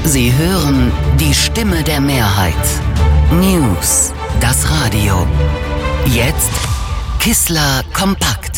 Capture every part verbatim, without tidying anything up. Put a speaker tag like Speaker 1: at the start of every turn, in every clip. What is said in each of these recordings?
Speaker 1: Sie hören die Stimme der Mehrheit. News, das Radio. Jetzt Kissler kompakt.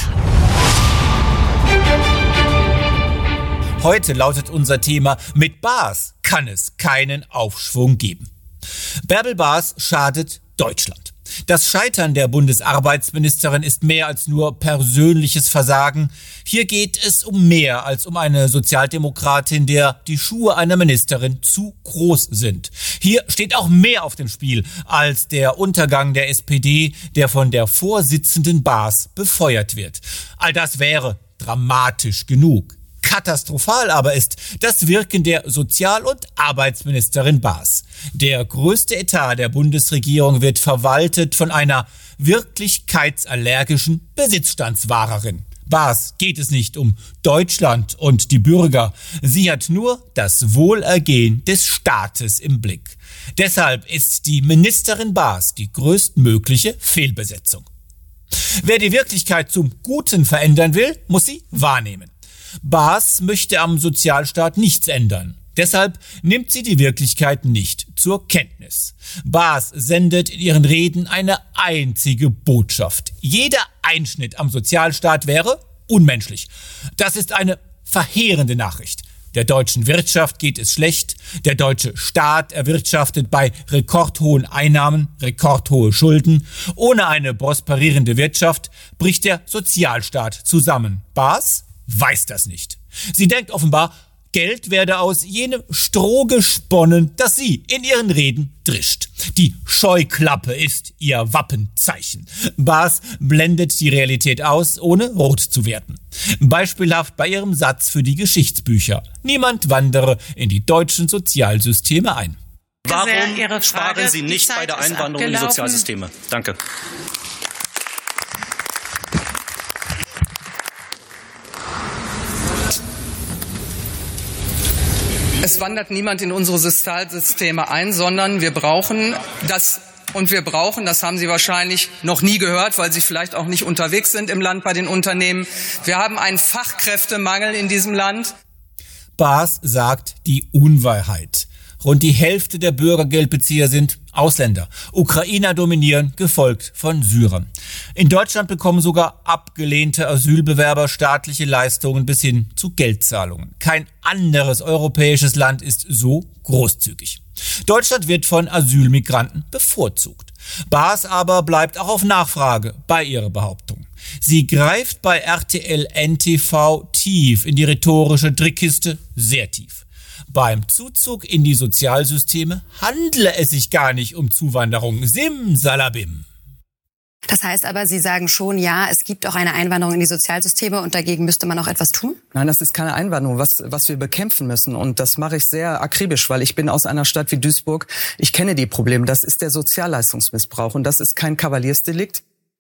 Speaker 2: Heute lautet unser Thema: Mit Baas kann es keinen Aufschwung geben. Bärbel Baas schadet Deutschland. Das Scheitern der Bundesarbeitsministerin ist mehr als nur persönliches Versagen. Hier geht es um mehr als um eine Sozialdemokratin, der die Schuhe einer Ministerin zu groß sind. Hier steht auch mehr auf dem Spiel als der Untergang der S P D, der von der Vorsitzenden Baas befeuert wird. All das wäre dramatisch genug. Katastrophal aber ist das Wirken der Sozial- und Arbeitsministerin Baas. Der größte Etat der Bundesregierung wird verwaltet von einer wirklichkeitsallergischen Besitzstandswahrerin. Baas geht es nicht um Deutschland und die Bürger. Sie hat nur das Wohlergehen des Staates im Blick. Deshalb ist die Ministerin Baas die größtmögliche Fehlbesetzung. Wer die Wirklichkeit zum Guten verändern will, muss sie wahrnehmen. Baas möchte am Sozialstaat nichts ändern. Deshalb nimmt sie die Wirklichkeit nicht zur Kenntnis. Baas sendet in ihren Reden eine einzige Botschaft: Jeder Einschnitt am Sozialstaat wäre unmenschlich. Das ist eine verheerende Nachricht. Der deutschen Wirtschaft geht es schlecht. Der deutsche Staat erwirtschaftet bei rekordhohen Einnahmen rekordhohe Schulden. Ohne eine prosperierende Wirtschaft bricht der Sozialstaat zusammen. Baas weiß das nicht. Sie denkt offenbar, Geld werde aus jenem Stroh gesponnen, das sie in ihren Reden drischt. Die Scheuklappe ist ihr Wappenzeichen. Baas blendet die Realität aus, ohne rot zu werden. Beispielhaft bei ihrem Satz für die Geschichtsbücher: Niemand wandere in die deutschen Sozialsysteme ein.
Speaker 3: Warum sparen Sie nicht bei der Einwanderung in die Sozialsysteme? Danke.
Speaker 4: Es wandert niemand in unsere Sozialsysteme ein, sondern wir brauchen das, und wir brauchen, das haben Sie wahrscheinlich noch nie gehört, weil Sie vielleicht auch nicht unterwegs sind im Land bei den Unternehmen, wir haben einen Fachkräftemangel in diesem Land.
Speaker 2: Baas sagt die Unwahrheit. Rund die Hälfte der Bürgergeldbezieher sind Ausländer. Ukrainer dominieren, gefolgt von Syrern. In Deutschland bekommen sogar abgelehnte Asylbewerber staatliche Leistungen bis hin zu Geldzahlungen. Kein anderes europäisches Land ist so großzügig. Deutschland wird von Asylmigranten bevorzugt. Baas aber bleibt auch auf Nachfrage bei ihrer Behauptung. Sie greift bei R T L N T V tief in die rhetorische Trickkiste, sehr tief. Beim Zuzug in die Sozialsysteme handle es sich gar nicht um Zuwanderung. Simsalabim.
Speaker 5: Das heißt aber, Sie sagen schon, ja, es gibt auch eine Einwanderung in die Sozialsysteme und dagegen müsste man auch etwas tun?
Speaker 4: Nein, das ist keine Einwanderung, was, was wir bekämpfen müssen. Und das mache ich sehr akribisch, weil ich bin aus einer Stadt wie Duisburg. Ich kenne die Probleme. Das ist der Sozialleistungsmissbrauch und das ist kein Kavaliersdelikt.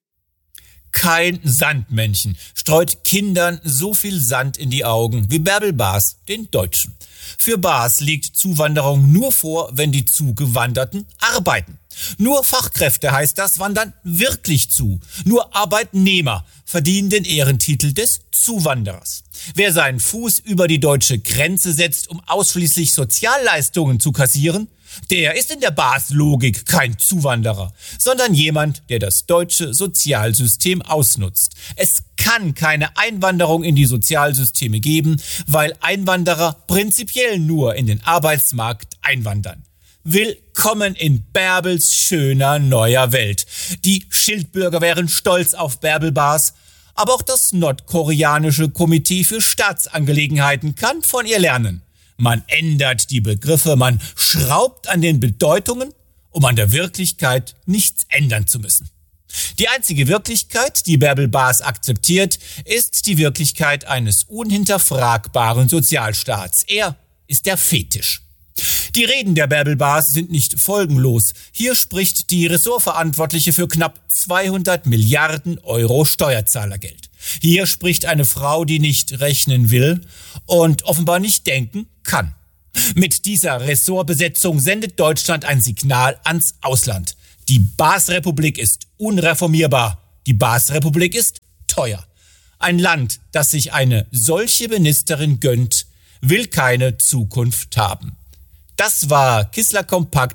Speaker 2: Kein Sandmännchen streut Kindern so viel Sand in die Augen wie Bärbel Baas den Deutschen. Für Baas liegt Zuwanderung nur vor, wenn die Zugewanderten arbeiten. Nur Fachkräfte, heißt das, wandern wirklich zu. Nur Arbeitnehmer verdienen den Ehrentitel des Zuwanderers. Wer seinen Fuß über die deutsche Grenze setzt, um ausschließlich Sozialleistungen zu kassieren, der ist in der Baas-Logik kein Zuwanderer, sondern jemand, der das deutsche Sozialsystem ausnutzt. Es kann keine Einwanderung in die Sozialsysteme geben, weil Einwanderer prinzipiell nur in den Arbeitsmarkt einwandern. Willkommen in Bärbels schöner neuer Welt. Die Schildbürger wären stolz auf Bärbel Baas, aber auch das nordkoreanische Komitee für Staatsangelegenheiten kann von ihr lernen. Man ändert die Begriffe, man schraubt an den Bedeutungen, um an der Wirklichkeit nichts ändern zu müssen. Die einzige Wirklichkeit, die Bärbel Baas akzeptiert, ist die Wirklichkeit eines unhinterfragbaren Sozialstaats. Er ist der Fetisch. Die Reden der Bärbel Baas sind nicht folgenlos. Hier spricht die Ressortverantwortliche für knapp zweihundert Milliarden Euro Steuerzahlergeld. Hier spricht eine Frau, die nicht rechnen will und offenbar nicht denken kann. Mit dieser Ressortbesetzung sendet Deutschland ein Signal ans Ausland. Die Baas-Republik ist unreformierbar. Die Baas-Republik ist teuer. Ein Land, das sich eine solche Ministerin gönnt, will keine Zukunft haben. Das war Kissler Kompakt